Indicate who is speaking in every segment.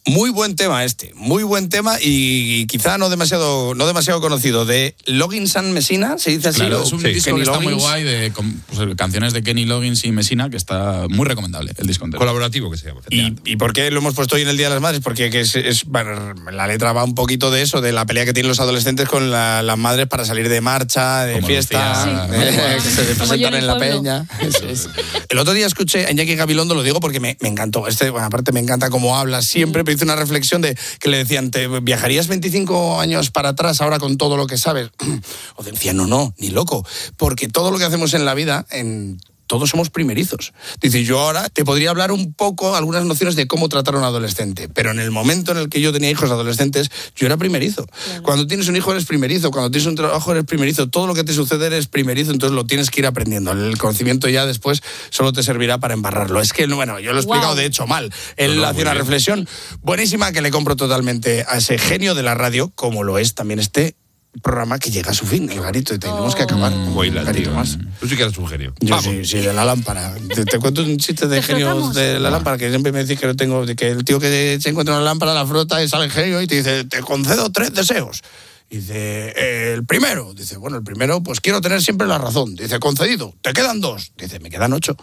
Speaker 1: Muy buen tema muy buen tema y quizá no demasiado conocido, de Loggins and Messina, se dice así.
Speaker 2: Claro, es un disco que está muy guay, de canciones de Kenny Loggins y Messina, que está muy recomendable, el disco entero.
Speaker 3: Colaborativo que se llama.
Speaker 1: ¿Y por qué lo hemos puesto hoy en el Día de las Madres? Porque bueno, la letra va un poquito de eso, de la pelea que tienen los adolescentes con las madres para salir de marcha, de como fiesta, que se presentan en la peña. El otro día escuché a Iñaki Gabilondo, lo digo porque me encantó. Bueno, aparte me encanta cómo habla siempre, pero hizo una reflexión de que le decían, ¿te viajarías 25 años para atrás ahora con todo lo que sabes? O decía, no, ni loco, porque todo lo que hacemos en la vida, todos somos primerizos. Dice, yo ahora te podría hablar un poco, algunas nociones de cómo tratar a un adolescente, pero en el momento en el que yo tenía hijos adolescentes, yo era primerizo. Claro. Cuando tienes un hijo eres primerizo, cuando tienes un trabajo eres primerizo, todo lo que te sucede eres primerizo, entonces lo tienes que ir aprendiendo. El conocimiento ya después solo te servirá para embarrarlo. Es que, bueno, yo lo he explicado de hecho mal. Él hacía una reflexión buenísima que le compro totalmente a ese genio de la radio, como lo es también programa que llega a su fin, el Garito, y tenemos que acabar.
Speaker 3: Garito más. Tú sí que eres un genio.
Speaker 1: Yo sí, de la lámpara. Te cuento un chiste de genios de la lámpara, que siempre me decís que no tengo, que el tío que se encuentra una lámpara, la frota y sale el genio y te dice, te concedo 3 deseos. Dice, el primero, bueno, el primero, pues quiero tener siempre la razón. Dice, concedido, te quedan 2. Dice, me quedan 8.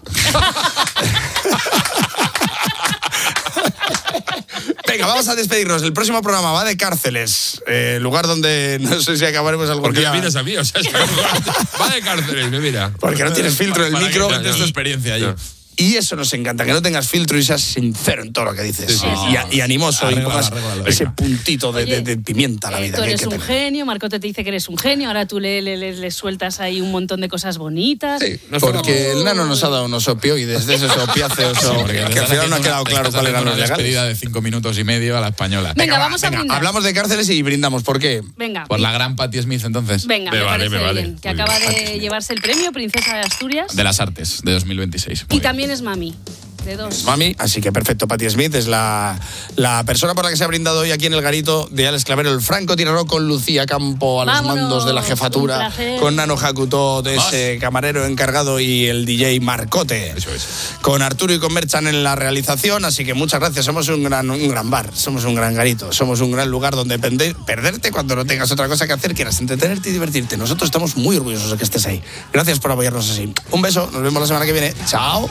Speaker 1: Venga, vamos a despedirnos. El próximo programa va de cárceles, lugar donde no sé si acabaremos algún
Speaker 3: día.
Speaker 1: Porque
Speaker 3: me miras a mí, o sea, va de cárceles, me mira.
Speaker 1: Porque no tienes filtro en el micro.
Speaker 2: Cuentes tu experiencia allí.
Speaker 1: Y eso nos encanta, que no tengas filtro y seas sincero en todo lo que dices. Y animoso, y pongas ese puntito de pimienta a la vida.
Speaker 4: Tú eres un genio, Marcote te dice que eres un genio, ahora tú le sueltas ahí un montón de cosas bonitas.
Speaker 1: Sí, porque el nano nos ha dado unos opioides de esos opiáceos, que al final no ha quedado claro cuáles eran los legales.
Speaker 2: Una despedida de 5 minutos y medio a la española.
Speaker 4: Venga, vamos a brindar.
Speaker 1: Hablamos de cárceles y brindamos. ¿Por qué?
Speaker 4: Venga.
Speaker 2: Por la gran Patti Smith, entonces.
Speaker 4: Venga, me parece bien. Que acaba de llevarse el premio Princesa de Asturias.
Speaker 2: De las Artes, de 2026.
Speaker 4: Y también es mami. De 2.
Speaker 1: Mami, así que perfecto. Patti Smith es la persona por la que se ha brindado hoy aquí en el Garito de Alex Clavero, el francotirador, con Lucía Campo a los mandos de la jefatura, con Nano Jacutó, de ese camarero encargado, y el DJ Marcote.
Speaker 3: Eso es.
Speaker 1: Con Arturo y con Merchan en la realización, así que muchas gracias. Somos un gran bar, somos un gran Garito, somos un gran lugar donde perderte cuando no tengas otra cosa que hacer, quieras entretenerte y divertirte. Nosotros estamos muy orgullosos de que estés ahí. Gracias por apoyarnos así. Un beso, nos vemos la semana que viene. Chao.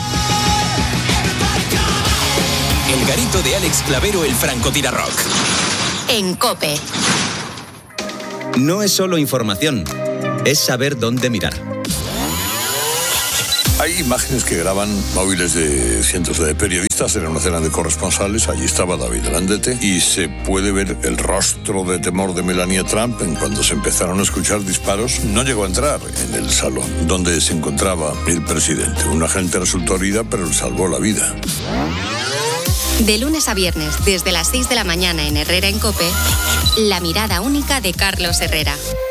Speaker 5: El Garito de Alex Clavero, el francotirador.
Speaker 6: En COPE.
Speaker 7: No es solo información, es saber dónde mirar.
Speaker 8: Hay imágenes que graban móviles de cientos de periodistas en una cena de corresponsales. Allí estaba David Landete y se puede ver el rostro de temor de Melania Trump en cuando se empezaron a escuchar disparos. No llegó a entrar en el salón donde se encontraba el presidente. Un agente resultó herida, pero le salvó la vida.
Speaker 6: De lunes a viernes, desde las 6 de la mañana en Herrera en COPE, la mirada única de Carlos Herrera.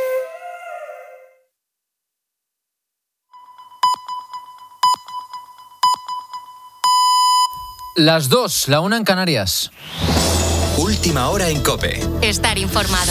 Speaker 9: Las 2, la 1 en Canarias.
Speaker 5: Última hora en COPE.
Speaker 6: Estar informado.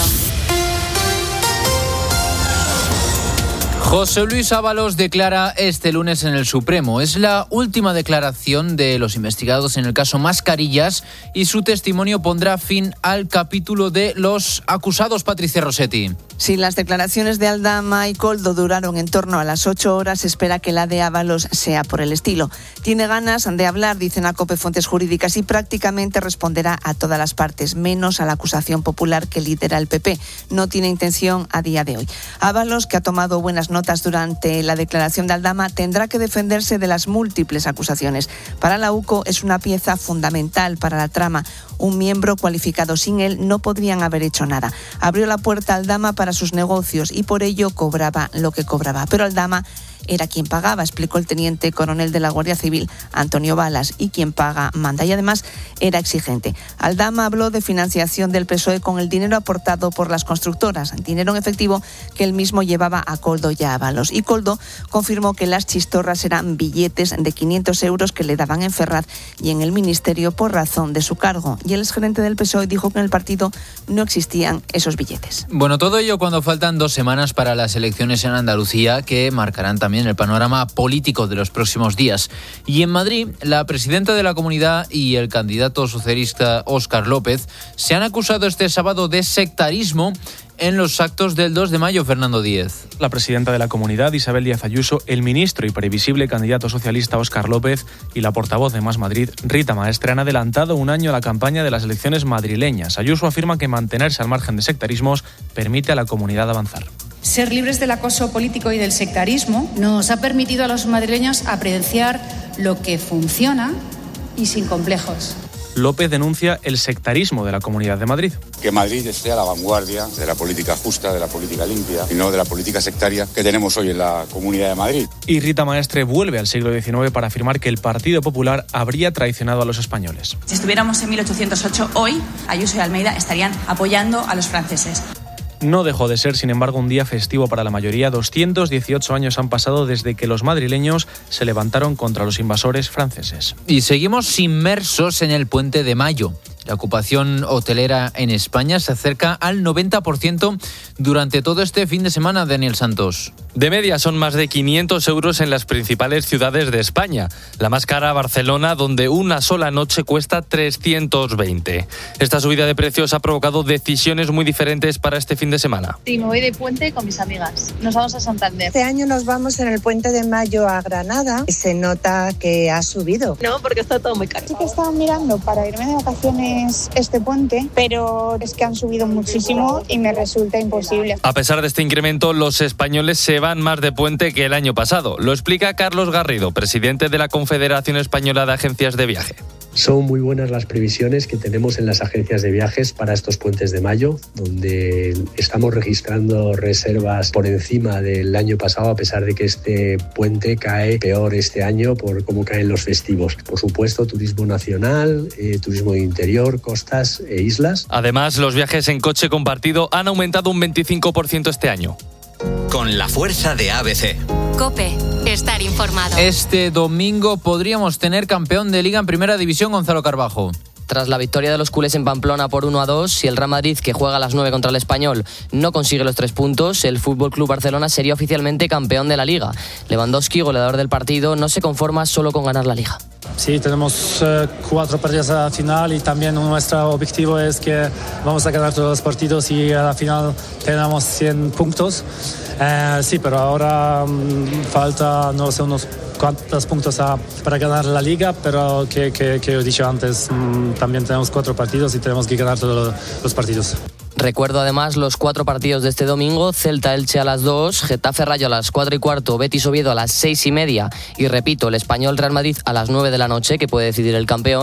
Speaker 9: José Luis Ábalos declara este lunes en el Supremo. Es la última declaración de los investigados en el caso Mascarillas y su testimonio pondrá fin al capítulo de los acusados. Patricia Rossetti.
Speaker 10: Si las declaraciones de Aldama y Koldo duraron en torno a las 8 horas, se espera que la de Ábalos sea por el estilo. Tiene ganas de hablar, dicen a COPE fuentes jurídicas, y prácticamente responderá a todas las partes, menos a la acusación popular que lidera el PP. No tiene intención a día de hoy. Ábalos, que ha tomado buenas notas durante la declaración de Aldama, tendrá que defenderse de las múltiples acusaciones. Para la UCO es una pieza fundamental para la trama. Un miembro cualificado, sin él no podrían haber hecho nada. Abrió la puerta a Aldama para sus negocios y por ello cobraba lo que cobraba. Pero Aldama era quien pagaba, explicó el teniente coronel de la Guardia Civil, Antonio Balas, y quien paga manda, y además era exigente. Aldama habló de financiación del PSOE con el dinero aportado por las constructoras, dinero en efectivo que él mismo llevaba a Koldo y a Ábalos. Y Koldo confirmó que las chistorras eran billetes de 500 euros que le daban en Ferraz y en el Ministerio por razón de su cargo. Y el exgerente del PSOE dijo que en el partido no existían esos billetes.
Speaker 9: Bueno, todo ello cuando faltan 2 semanas para las elecciones en Andalucía, que marcarán también también el panorama político de los próximos días. Y en Madrid, la presidenta de la Comunidad y el candidato socialista Óscar López se han acusado este sábado de sectarismo en los actos del 2 de mayo, Fernando Díez.
Speaker 11: La presidenta de la Comunidad, Isabel Díaz Ayuso, el ministro y previsible candidato socialista Óscar López y la portavoz de Más Madrid, Rita Maestre, han adelantado un año la campaña de las elecciones madrileñas. Ayuso afirma que mantenerse al margen de sectarismos permite a la Comunidad avanzar.
Speaker 12: Ser libres del acoso político y del sectarismo nos ha permitido a los madrileños apreciar lo que funciona y sin complejos.
Speaker 11: López denuncia el sectarismo de la Comunidad de Madrid.
Speaker 13: Que Madrid esté a la vanguardia de la política justa, de la política limpia y no de la política sectaria que tenemos hoy en la Comunidad de Madrid.
Speaker 11: Y Rita Maestre vuelve al siglo XIX para afirmar que el Partido Popular habría traicionado a los españoles.
Speaker 12: Si estuviéramos en 1808, hoy Ayuso y Almeida estarían apoyando a los franceses.
Speaker 11: No dejó de ser, sin embargo, un día festivo para la mayoría. 218 años han pasado desde que los madrileños se levantaron contra los invasores franceses.
Speaker 9: Y seguimos inmersos en el Puente de Mayo. La ocupación hotelera en España se acerca al 90% durante todo este fin de semana, Daniel Santos.
Speaker 14: De media son más de 500 euros en las principales ciudades de España. La más cara, Barcelona, donde una sola noche cuesta 320. Esta subida de precios ha provocado decisiones muy diferentes para este fin de semana.
Speaker 15: Sí, me voy de puente con mis amigas. Nos vamos a Santander.
Speaker 16: Este año nos vamos en el Puente de Mayo a Granada. Se nota que ha subido.
Speaker 15: No, porque está todo muy caro.
Speaker 16: Sí que estaba mirando para irme de vacaciones este puente, pero es que han subido muchísimo y me resulta imposible.
Speaker 14: A pesar de este incremento, los españoles se van más de puente que el año pasado. Lo explica Carlos Garrido, presidente de la Confederación Española de Agencias de Viaje.
Speaker 17: Son muy buenas las previsiones que tenemos en las agencias de viajes para estos puentes de mayo, donde estamos registrando reservas por encima del año pasado, a pesar de que este puente cae peor este año por cómo caen los festivos. Por supuesto, turismo nacional, turismo de interior, costas e islas.
Speaker 14: Además, los viajes en coche compartido han aumentado un 25% este año.
Speaker 5: Con la fuerza de ABC.
Speaker 6: COPE. Estar informado.
Speaker 9: Este domingo podríamos tener campeón de Liga en Primera División, Gonzalo Carbajo.
Speaker 18: Tras la victoria de los culés en Pamplona por 1-2, si el Real Madrid, que juega a las 9 contra el Español, no consigue los 3 puntos, el FC Barcelona sería oficialmente campeón de la Liga. Lewandowski, goleador del partido, no se conforma solo con ganar la Liga.
Speaker 19: Sí, tenemos 4 partidos a la final y también nuestro objetivo es que vamos a ganar todos los partidos y a la final tenemos 100 puntos. Sí, pero ahora falta, no sé, unos cuantos puntos para ganar la Liga, pero que he dicho antes, también tenemos 4 partidos y tenemos que ganar todos los partidos.
Speaker 18: Recuerdo además los 4 partidos de este domingo: Celta-Elche a las 2, Getafe-Rayo a las 4:15, Betis-Oviedo a las 6:30 y repito, el Español-Real Madrid a las 9 de la noche, que puede decidir el campeón.